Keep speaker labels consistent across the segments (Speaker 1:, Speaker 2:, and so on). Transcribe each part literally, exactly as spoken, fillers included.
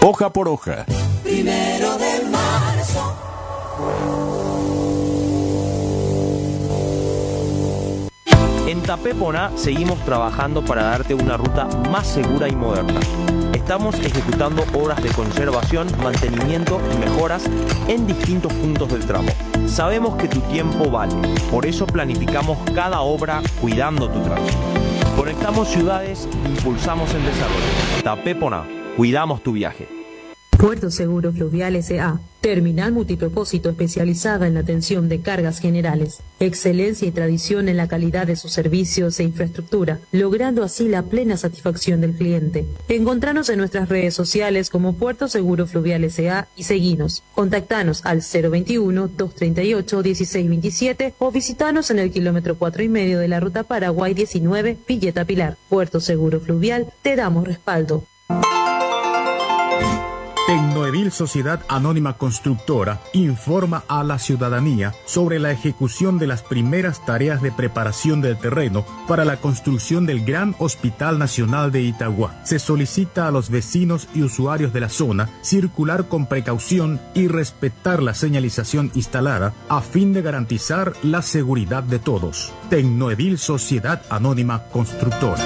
Speaker 1: Hoja por hoja.
Speaker 2: Primero de marzo.
Speaker 3: En Tapepona seguimos trabajando para darte una ruta más segura y moderna. Estamos ejecutando obras de conservación, mantenimiento y mejoras en distintos puntos del tramo. Sabemos que tu tiempo vale, por eso planificamos cada obra cuidando tu tránsito. Conectamos ciudades, impulsamos el desarrollo. Tapepona, cuidamos tu viaje.
Speaker 4: Puerto Seguro Fluvial S A Terminal multipropósito especializada en la atención de cargas generales. Excelencia y tradición en la calidad de sus servicios e infraestructura, logrando así la plena satisfacción del cliente. Encontranos en nuestras redes sociales como Puerto Seguro Fluvial S A y seguinos. Contactanos al cero veintiuno, doscientos treinta y ocho, dieciséis veintisiete o visitanos en el kilómetro cuatro y medio de la ruta Paraguay diecinueve, Villeta Pilar. Puerto Seguro Fluvial, te damos respaldo.
Speaker 5: Tecnoedil Sociedad Anónima Constructora informa a la ciudadanía sobre la ejecución de las primeras tareas de preparación del terreno para la construcción del Gran Hospital Nacional de Itagua. Se solicita a los vecinos y usuarios de la zona circular con precaución y respetar la señalización instalada a fin de garantizar la seguridad de todos. Tecnoedil Sociedad Anónima Constructora.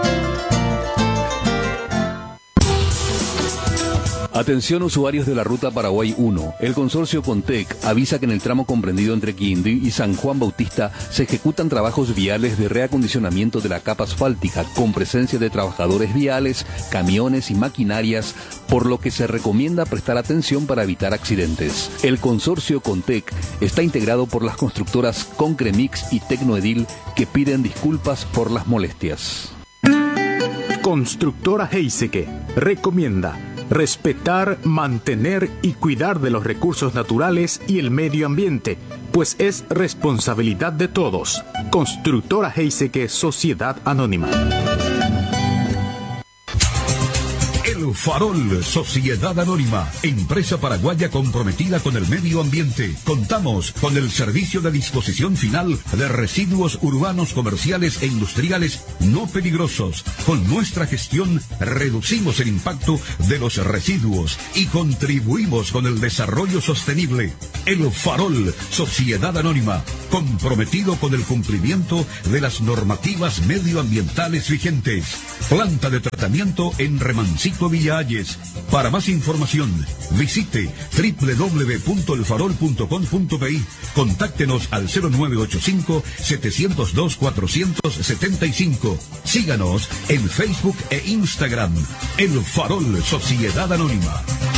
Speaker 6: Atención usuarios de la ruta Paraguay uno. El consorcio Contec avisa que en el tramo comprendido entre Quindío y San Juan Bautista se ejecutan trabajos viales de reacondicionamiento de la capa asfáltica con presencia de trabajadores viales, camiones y maquinarias, por lo que se recomienda prestar atención para evitar accidentes. El consorcio Contec está integrado por las constructoras Concremix y Tecnoedil, que piden disculpas por las molestias.
Speaker 5: Constructora Heiseke recomienda respetar, mantener y cuidar de los recursos naturales y el medio ambiente, pues es responsabilidad de todos. Constructora Heiseke Sociedad Anónima.
Speaker 7: El Farol, Sociedad Anónima, empresa paraguaya comprometida con el medio ambiente. Contamos con el servicio de disposición final de residuos urbanos, comerciales e industriales no peligrosos. Con nuestra gestión reducimos el impacto de los residuos y contribuimos con el desarrollo sostenible. El Farol, Sociedad Anónima, comprometido con el cumplimiento de las normativas medioambientales vigentes. Planta de tratamiento en Remancito Villa Hayes. Para más información, visite doble u doble u doble u punto el farol punto com punto pe i. Contáctenos al cero nueve ocho cinco, siete cero dos, cuatro siete cinco. Síganos en Facebook e Instagram. El Farol, Sociedad Anónima.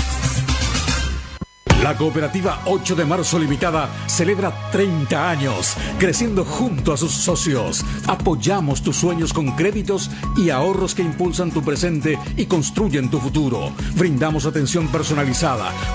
Speaker 8: La cooperativa ocho de marzo Limitada celebra treinta años, creciendo junto a sus socios. Apoyamos tus sueños con créditos y ahorros que impulsan tu presente y construyen tu futuro. Brindamos atención personalizada,